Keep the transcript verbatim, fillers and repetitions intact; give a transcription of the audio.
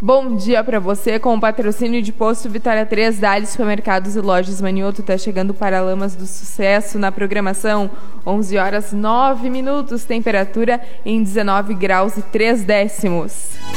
Bom dia para você, com o patrocínio de Posto Vitória três, Dali Supermercados e Lojas Manioto. Tá chegando Paralamas do Sucesso na programação. onze horas nove minutos, temperatura em dezenove graus e três décimos.